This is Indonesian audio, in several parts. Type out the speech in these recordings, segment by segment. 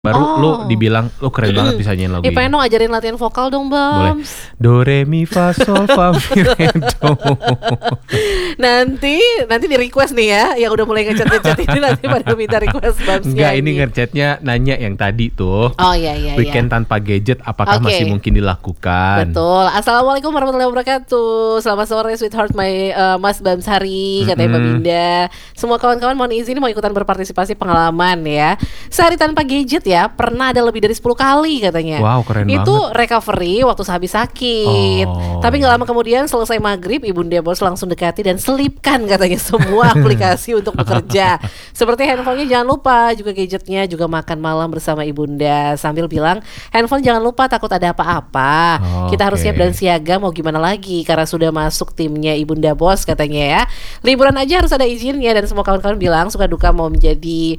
Baru lu dibilang lu keren banget bisa nyanyiin lagu ini. Pengen dong ajarin latihan vokal dong, Bams. Boleh. Do re mi fa sol fa mi re do. Nanti di request nih ya, yang udah mulai ngechat ini nanti pada minta request Bams. Enggak, ini ngechatnya nanya yang tadi tuh. Oh iya. Weekend tanpa gadget apakah masih mungkin dilakukan? Betul. Assalamualaikum warahmatullahi wabarakatuh. Selamat sore sweetheart Mas Bams Hari, katanya Mbak Binda. Semua kawan-kawan mohon izin mau ikutan berpartisipasi pengalaman ya. Sehari tanpa gadget ya, pernah ada lebih dari 10 kali katanya. Wow, keren banget. Itu recovery waktu sehabis sakit. Tapi gak lama kemudian selesai maghrib, Ibunda Bos langsung dekati dan selipkan katanya semua aplikasi untuk bekerja. Seperti handphonenya jangan lupa, juga gadgetnya, juga makan malam bersama Ibunda. Sambil bilang, handphone jangan lupa takut ada apa-apa. Kita harus siap dan siaga mau gimana lagi, karena sudah masuk timnya Ibunda Bos katanya ya. Liburan aja harus ada izinnya, dan semua kawan-kawan bilang suka duka mau menjadi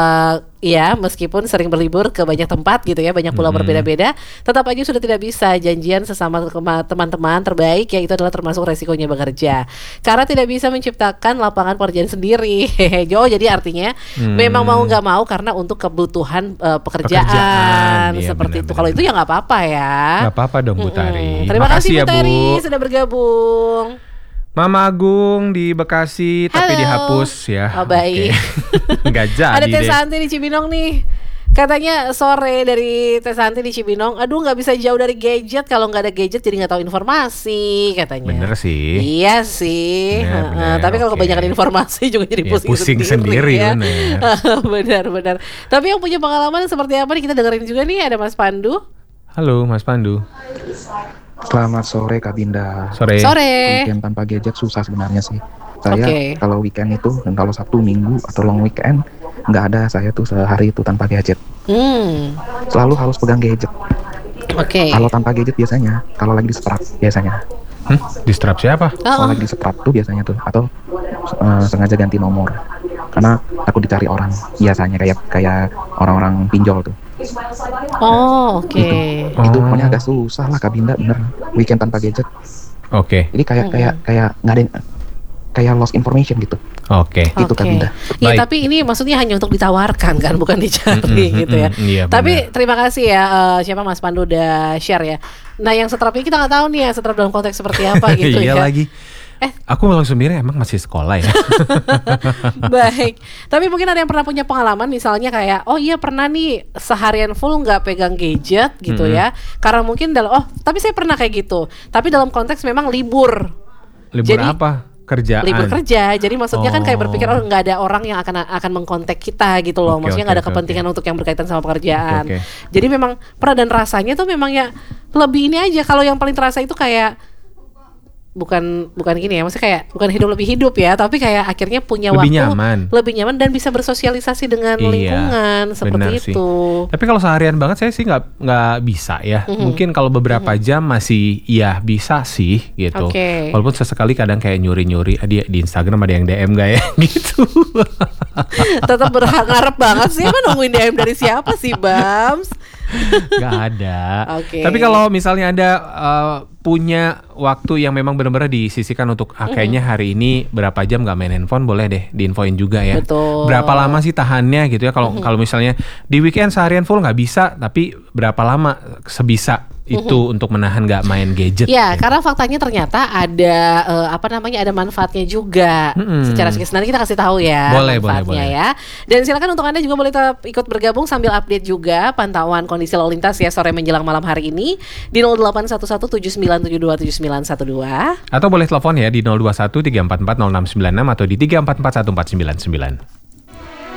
ya, meskipun sering berlibur ke banyak tempat gitu ya, banyak pulau berbeda-beda, tetap aja sudah tidak bisa janjian sesama teman-teman terbaik, ya itu adalah termasuk resikonya bekerja. Karena tidak bisa menciptakan lapangan pekerjaan sendiri. Jadi artinya memang mau nggak mau karena untuk kebutuhan pekerjaan iya, seperti benar, itu. Kalau itu ya nggak apa-apa ya. Nggak apa-apa dong Bu Tari. Terima kasih Bu ya, Tari sudah bergabung. Mama Agung di Bekasi. Halo. Tapi dihapus ya. Oh baik. Nggak jadi. Ada Teh deh. Santi di Cibinong nih. Katanya sore dari Teh Santi di Cibinong, aduh nggak bisa jauh dari gadget, kalau nggak ada gadget jadi nggak tahu informasi katanya. Bener sih. Iya sih. Bener, tapi kalau kebanyakan informasi juga jadi pusing sendiri ya. Benar. Tapi yang punya pengalaman seperti apa nih, kita dengerin juga nih, ada Mas Pandu. Halo Mas Pandu. Selamat sore Kak Binda. Sore. Weekend tanpa gadget susah sebenarnya sih. Saya kalau weekend itu, dan kalau Sabtu, Minggu atau long weekend, nggak ada saya tuh sehari itu tanpa gadget. Selalu harus pegang gadget. Kalau tanpa gadget biasanya, kalau lagi disetrap biasanya. Distrap siapa? Kalau lagi disetrap tuh biasanya tuh, atau sengaja ganti nomor karena takut dicari orang. Biasanya kayak orang-orang pinjol tuh. Itu pokoknya agak susah lah Kak Binda, bener. Weekend tanpa gadget. Jadi kayak nggak ada, kayak lost information gitu. Itu Kak Binda. Ya tapi ini maksudnya hanya untuk ditawarkan kan, bukan dicari gitu ya. Iya, tapi terima kasih ya siapa Mas Pandu udah share ya. Nah yang setrap ini kita nggak tahu nih ya, setrap dalam konteks seperti apa gitu ya. Iya lagi. Aku langsung mikir emang masih sekolah ya. Baik. Tapi mungkin ada yang pernah punya pengalaman, misalnya kayak oh iya pernah nih seharian full nggak pegang gadget gitu ya. Karena mungkin tapi saya pernah kayak gitu. Tapi dalam konteks memang libur. Jadi, apa? Kerjaan. Libur kerja. Jadi maksudnya kan kayak berpikir nggak ada orang yang akan mengkontak kita gitu loh. Maksudnya nggak ada kepentingan untuk yang berkaitan sama pekerjaan. Jadi memang pernah, dan rasanya tuh memang ya lebih ini aja. Kalau yang paling terasa itu kayak bukan gini ya, maksudnya kayak bukan lebih hidup ya, tapi kayak akhirnya punya lebih waktu lebih nyaman dan bisa bersosialisasi dengan lingkungan seperti itu. Tapi kalau seharian banget saya sih nggak bisa ya. Mungkin kalau beberapa jam masih ya bisa sih gitu. Walaupun sesekali kadang kayak nyuri di Instagram ada yang DM gak ya gitu. Tetap berharap banget sih, emang nungguin DM dari siapa sih Bams? Gak ada. Tapi kalau misalnya ada punya waktu yang memang benar-benar disisihkan untuk kayaknya hari ini berapa jam gak main handphone, boleh deh diinfoin juga ya. Betul. Berapa lama sih tahannya gitu ya. Kalau misalnya di weekend seharian full gak bisa, tapi berapa lama sebisa itu untuk menahan gak main gadget. Ya, karena faktanya ternyata ada ada manfaatnya juga. Secara psikis nanti kita kasih tahu ya manfaatnya ya. Dan silakan untuk Anda juga boleh tetap ikut bergabung sambil update juga pantauan kondisi lalu lintas ya sore menjelang malam hari ini di 081179727912 atau boleh telepon ya di 021 344 0696 atau di 344 1499.